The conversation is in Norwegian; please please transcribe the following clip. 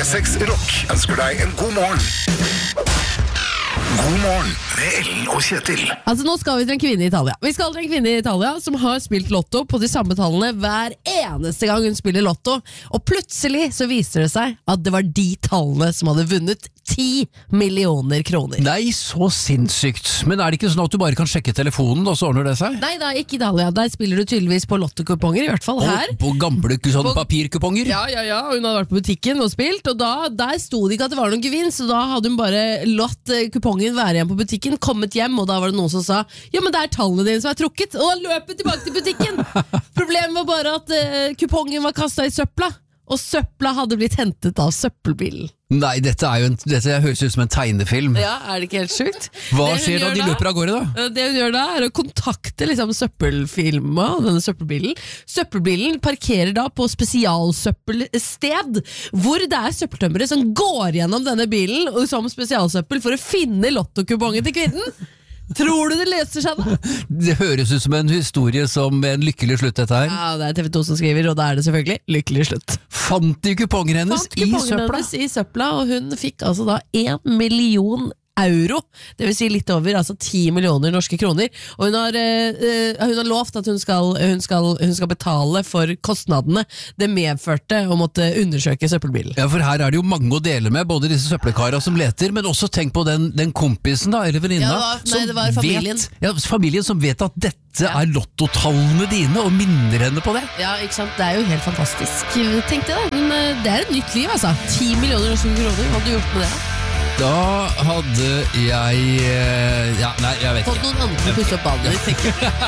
106 Rock ønsker deg en god morgen. God morgen med Ellen og Kjetil. Altså nå skal vi til en kvinne i Italia. Vi skal til en kvinne i Italia som har spilt lotto på de samme tallene hver eneste gang hun spiller lotto. Og plutselig så viser det seg at det var de tallene som hadde vunnet 10 millioner kroner. Nei, så sinnssykt. Men er det ikke sånn at du bare kan sjekke telefonen, og så ordner det seg? Nei, da ikke Italia. Der spiller du tydeligvis på lottokuponger, i hvert fall her. Og på gamle sånn papirkuponger? Ja. Hun hadde vært på butikken og spilt, og der sto det ikke at det var noen gevinst, så da hadde hun bare latt kupongen være igjen på butikken, kommet hjem, og da var det noen som sa ja, men det er tallene dine som er trukket, og da løp hun tilbake til butikken. Problemet var bare at kupongen var kastet i søpla, og søpla hadde blitt hentet av søppelbilen. Nei, dette høres ut som en tegnefilm. Ja, er det ikke helt sykt? Hva skjer da de løper av gårde da? Det hun gjør da er å kontakte søppelfilma, denne søppelbilen. Søppelbilen parkerer da på spesialsøppelsted, hvor det er søppeltømmere som går gjennom denne bilen som spesialsøppel for å finne lottokupongen til kvinnen. Tror du det løser seg da? Det høres ut som en historie som en lykkelig slutt dette her. Ja, det er TV 2 som skriver, og da er det selvfølgelig lykkelig slutt. Fant de kuponger hennes i søpla? Og hun fikk altså da 1 million euro, det vil si litt over 10 millioner norske kroner, og hun har lovt at hun skal betale for kostnadene det medførte å måtte undersøke søppelbilen. Ja, for her er det jo mange å dele med, både disse søppelkarene som leter, men også tenk på den kompisen da, eller venninna, det var familien. Familien som vet at dette er lottotallene dine, og minner henne på det. Ja, ikke sant, det er jo helt fantastisk. Tenk det da, men det er et nytt liv 10 millioner norske kroner, hva hadde du gjort med det da? Da hadde jeg jeg vet ikke. Fått noen andre til å pusse opp ballen ditt, tenker jeg.